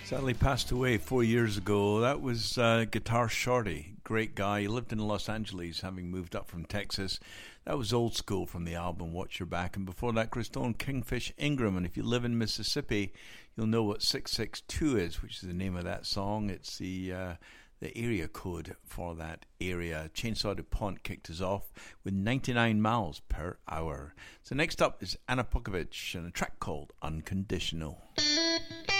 Sadly passed away 4 years ago. That was Guitar Shorty. Great guy. He lived in Los Angeles, having moved up from Texas. That was Old School from the album Watch Your Back. And before that, Chris Stone, Kingfish Ingram. And if you live in Mississippi, you'll know what 662 is, which is the name of that song. It's the area code for that area. Chainsaw DuPont kicked us off with 99 miles per hour. So next up is Anna Pukovic and a track called Unconditional.